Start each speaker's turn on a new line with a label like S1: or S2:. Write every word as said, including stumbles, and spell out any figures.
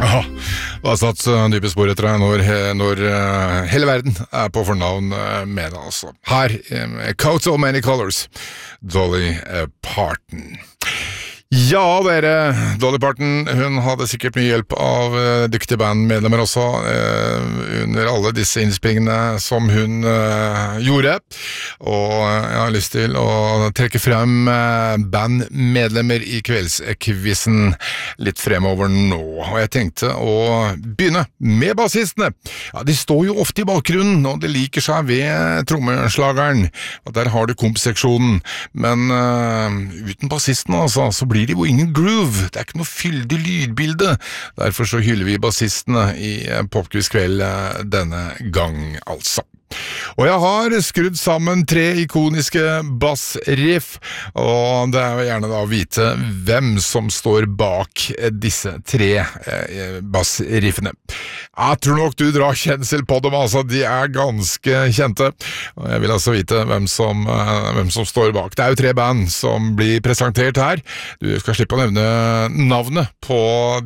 S1: Ja, det har satt dype spor etter deg når, når uh, hele verden er på fornavn uh, med det, altså. Her, um, Coat of Many Colors, Dolly uh, Parton. Ja, dere, Dolly Parton, hun hadde sikkert mye hjelp av uh, dyktige bandmedlemmer også, uh, under alle disse innspillingene som hun uh, gjorde. Og uh, jeg har lyst til å trekke frem uh, bandmedlemmer i kveldskvissen litt fremover nå. Og jeg tenkte å begynne med bassistene. Ja, de står jo ofte i bakgrunnen, og det liker seg ved trommeslageren. Og der har du kompseksjonen. Men uh, uten bassisten, altså, så blir det jo ingen groove. Det er ikke noe fyldig lydbilde. Derfor så hyller vi bassistene i Popquiz kveld denne gang, altså. Og jeg har skrudd sammen tre ikoniske bassriff, og det er jo gjerne da å vite hvem som står bak disse tre eh, bassriffene. Jeg tror nok du drar kjensel på dem, altså. De er ganske kjente, og jeg vil altså vite hvem som, eh, hvem som står bak. Det er jo tre band som blir presentert her. Du skal slippe å nevne navnet på